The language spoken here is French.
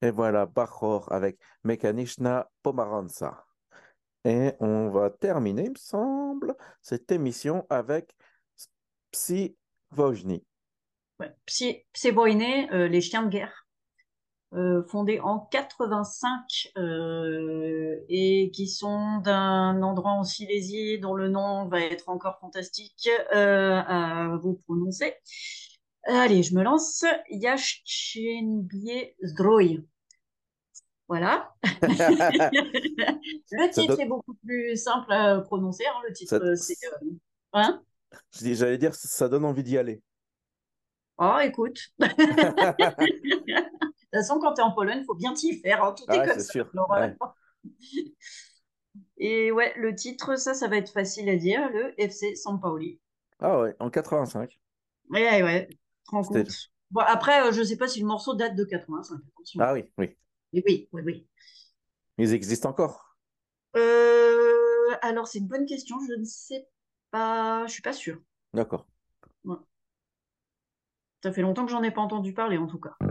Et voilà, Bachor avec Mechaniczna Pomaranza. Et on va terminer, il me semble, cette émission avec Psy Wojny. Ouais. Przebojny, les chiens de guerre, fondés en 85 et qui sont d'un endroit en Silésie dont le nom va être encore fantastique à vous prononcer. Allez, je me lance. Yashchenbie Zdroy. Voilà. Le Ça titre donne, est beaucoup plus simple à prononcer, hein. Le titre, ça- c'est... hein. j'allais dire, ça donne envie d'y aller. Oh, écoute. De toute façon, quand tu es en Pologne, il faut bien t'y faire, hein. Tout est Ah, comme c'est ça. sûr. Alors, Ouais. et ouais, le titre, ça va être facile à dire, le FC Sampaoli. Ah ouais, en 85. Ouais, ouais, tu te rends compte. C'était... Bon, après, je sais pas si le morceau date de 85, attention. Ah oui, oui. Mais oui, oui, oui. Ils existent encore. Alors, c'est une bonne question, je ne sais pas, je suis pas sûre. D'accord. Ouais. Ça fait longtemps que j'en ai pas entendu parler, en tout cas.